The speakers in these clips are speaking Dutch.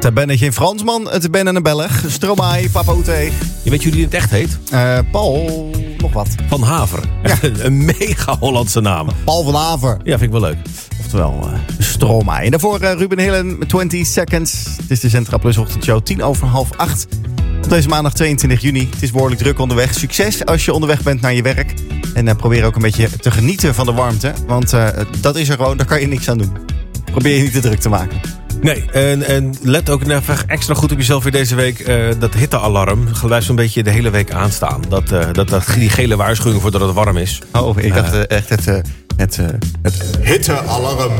Het ben geen Fransman, het ben een Belg. Stromae, Papote. Je weet hoe die in het echt heet? Paul, nog wat. Van Haver. Ja. Een mega Hollandse naam. Paul van Haver. Ja, vind ik wel leuk. Oftewel Stromae. En daarvoor Ruben Hillen met 20 Seconds. Het is de Centra Plus ochtendshow 7:50. Op deze maandag 22 juni. Het is behoorlijk druk onderweg. Succes als je onderweg bent naar je werk. En probeer ook een beetje te genieten van de warmte. Want dat is er gewoon, daar kan je niks aan doen. Probeer je niet te druk te maken. Nee, en let ook even extra goed op jezelf weer deze week. Dat hittealarm blijft zo'n beetje de hele week aanstaan. Die gele waarschuwing voordat het warm is. Oh, ik dacht echt het hittealarm.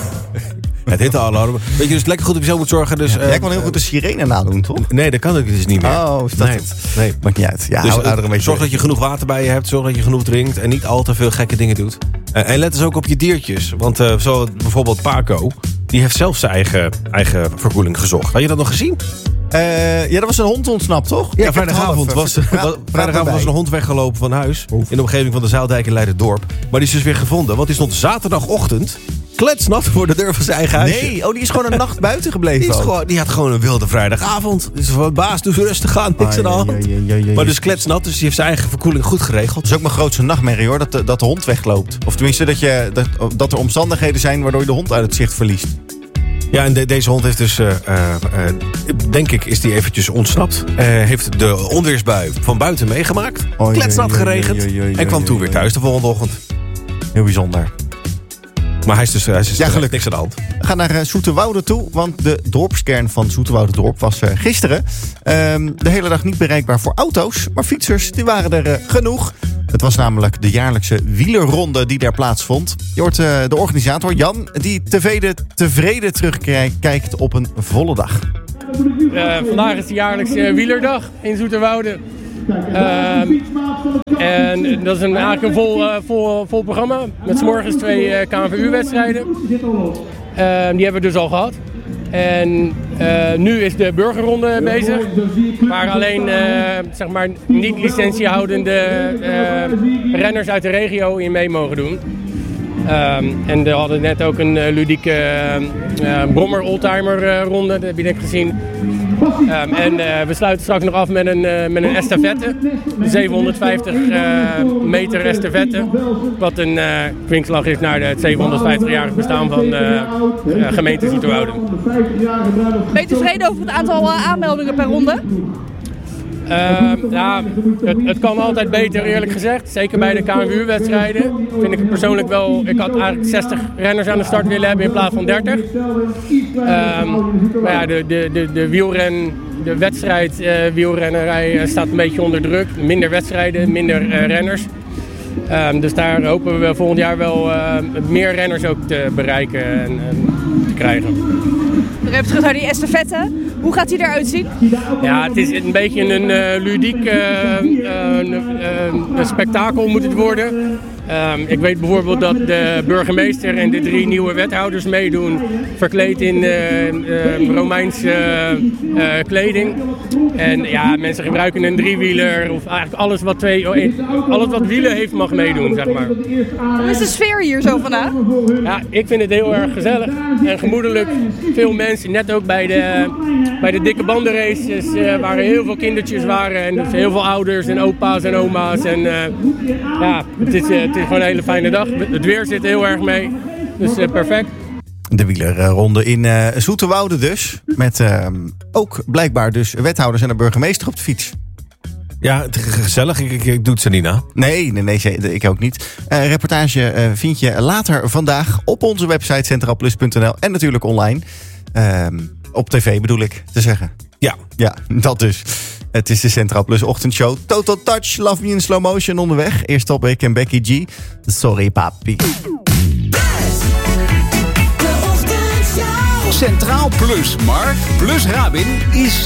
Het hittealarm. Weet je, dus lekker goed op jezelf moet zorgen. Dus, jij kan heel goed de sirene nadoen, toch? Nee, dat kan ik dus niet meer. Oh, is dat het? Nee. Maakt niet uit. Ja, dus hou er een beetje zorg dat je genoeg water bij je hebt. Zorg dat je genoeg drinkt. En niet al te veel gekke dingen doet. En let dus ook op je diertjes. Want zo bijvoorbeeld Paco, die heeft zelf zijn eigen verkoeling gezocht. Had je dat nog gezien? Ja, dat was een hond ontsnapt, toch? Ja, vrijdagavond was een hond weggelopen van huis. In de omgeving van de Zaaldijk in Leiderdorp. Maar die is dus weer gevonden. Want die stond zaterdagochtend kletsnat voor de deur van zijn eigen huisje. Nee, die is gewoon een nacht buiten gebleven. Die had gewoon een wilde vrijdagavond. Dus van baas, doe rustig aan, niks aan de hand. Maar dus kletsnat, dus die heeft zijn eigen verkoeling goed geregeld. Dat is ook mijn grootste nachtmerrie, hoor, dat de hond wegloopt. Of tenminste, dat er omstandigheden zijn waardoor je de hond uit het zicht verliest. Ja, en deze hond heeft dus, denk ik, is die eventjes ontsnapt. Heeft de onweersbui van buiten meegemaakt. Kletsnat geregend. En kwam toen weer thuis de volgende ochtend. Heel bijzonder. Maar hij is dus gelukkig niks aan de hand. We gaan naar Zoeterwoude toe, want de dorpskern van Zoeterwoude-dorp was gisteren de hele dag niet bereikbaar voor auto's. Maar fietsers, die waren er genoeg. Het was namelijk de jaarlijkse wielerronde die daar plaatsvond. Je hoort de organisator Jan, die tevreden terugkijkt op een volle dag. Vandaag is de jaarlijkse wielerdag in Zoeterwoude. En dat is eigenlijk een vol programma. Met 's morgens 2 KNVU-wedstrijden. Die hebben we dus al gehad. En nu is de burgerronde bezig. Waar alleen zeg maar niet licentiehoudende renners uit de regio in mee mogen doen. En we hadden net ook een ludieke brommer-oldtimer ronde. Dat heb je denk ik gezien. En we sluiten straks nog af met een estafette. 750 meter estafette. Wat een kwinkslag is naar het 750-jarig bestaan van de gemeente Zoeterwoude. Ben je tevreden over het aantal aanmeldingen per ronde? Het kan altijd beter, eerlijk gezegd. Zeker bij de KNWU-wedstrijden. Vind ik het persoonlijk wel. Ik had eigenlijk 60 renners aan de start willen hebben in plaats van 30. Maar ja, de wedstrijd wielrennerij staat een beetje onder druk. Minder wedstrijden, minder renners. Dus daar hopen we volgend jaar wel meer renners ook te bereiken en te krijgen. Nog even terug naar die estafette. Hoe gaat die eruit zien? Ja, het is een beetje een ludiek een spektakel moet het worden. Ik weet bijvoorbeeld dat de burgemeester en de 3 nieuwe wethouders meedoen. Verkleed in Romeinse kleding. En ja, mensen gebruiken een driewieler. Of eigenlijk alles wat wielen heeft mag meedoen, zeg maar. Hoe is de sfeer hier zo vandaag? Ja, ik vind het heel erg gezellig en gemoedelijk. Veel mensen, net ook bij de dikke bandenraces, waar heel veel kindertjes waren. En dus heel veel ouders en opa's en oma's. En ja, het is gewoon een hele fijne dag. Het weer zit heel erg mee. Dus perfect. De wielerronde in Zoeterwoude dus. Met ook blijkbaar dus wethouders en een burgemeester op de fiets. Ja, gezellig. Ik doe het Sanina. Nee, ik ook niet. Reportage vind je later vandaag op onze website centralplus.nl en natuurlijk online. Op tv bedoel ik te zeggen. Ja, dat dus. Het is de Centraal Plus ochtendshow. Total Touch, Love Me in Slow Motion onderweg. Eerst op ik en Becky G. Sorry papi. Centraal Plus, Mark plus Rabin is